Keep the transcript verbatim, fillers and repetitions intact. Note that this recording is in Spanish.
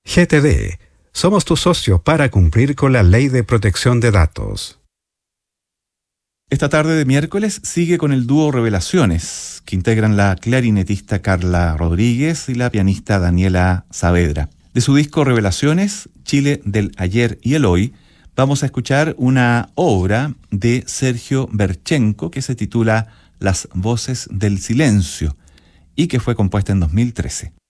G T D. Somos tu socio para cumplir con la Ley de Protección de Datos. Esta tarde de miércoles sigue con el dúo Revelaciones, que integran la clarinetista Carla Rodríguez y la pianista Daniela Saavedra. De su disco Revelaciones, Chile del ayer y el hoy, vamos a escuchar una obra de Sergio Berchenko que se titula Las voces del silencio y que fue compuesta en dos mil trece.